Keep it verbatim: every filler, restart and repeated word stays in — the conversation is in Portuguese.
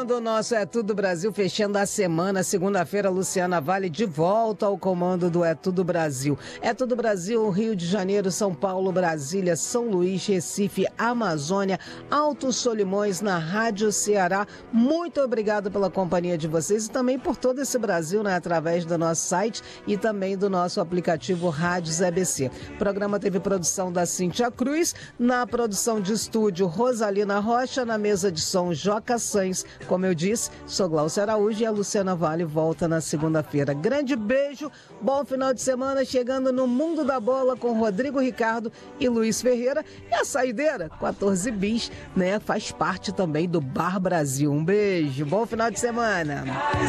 Começando o nosso É Tudo Brasil, fechando a semana, segunda-feira, Luciana Vale de volta ao comando do É Tudo Brasil. É Tudo Brasil, Rio de Janeiro, São Paulo, Brasília, São Luís, Recife, Amazônia, Alto Solimões, na Rádio Ceará. Muito obrigado pela companhia de vocês e também por todo esse Brasil, né, através do nosso site e também do nosso aplicativo Rádios E B C. O programa teve produção da Cíntia Cruz, na produção de estúdio Rosalina Rocha, na mesa de som Joca Sainz. Como eu disse, sou Glaucia Araújo e a Luciana Vale volta na segunda-feira. Grande beijo, bom final de semana, chegando no Mundo da Bola com Rodrigo Ricardo e Luiz Ferreira. E a saideira, quatorze bis, né, faz parte também do Bar Brasil. Um beijo, bom final de semana.